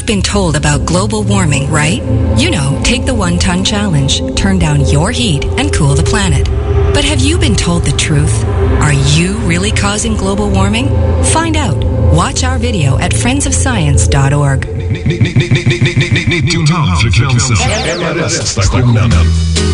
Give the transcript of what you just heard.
You've been told about global warming, right? You know, take the 1 ton challenge, turn down your heat, and cool the planet. But have you been told the truth? Are you really causing global warming? Find out. Watch our video at friendsofscience.org. 99,5 frekvensen.